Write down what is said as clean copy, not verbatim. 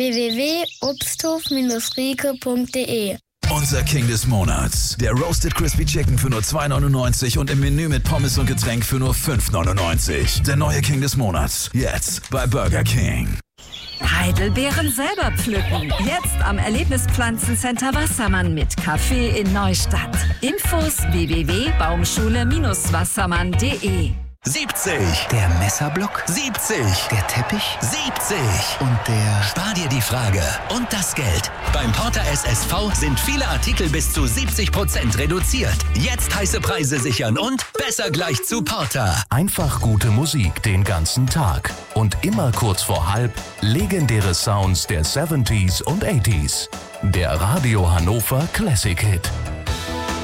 www.obsthof-rieke.de. Unser King des Monats. Der Roasted Crispy Chicken für nur 2,99 und im Menü mit Pommes und Getränk für nur 5,99. Der neue King des Monats. Jetzt bei Burger King. Heidelbeeren selber pflücken. Jetzt am Erlebnispflanzencenter Wassermann mit Café in Neustadt. Infos www.baumschule-wassermann.de. 70. Der Messerblock. 70. Der Teppich. 70. Und der... Spar dir die Frage und das Geld. Beim Porter SSV sind viele Artikel bis zu 70% reduziert. Jetzt heiße Preise sichern und besser gleich zu Porter. Einfach gute Musik den ganzen Tag. Und immer kurz vor halb legendäre Sounds der 70s und 80s. Der Radio Hannover Classic Hit.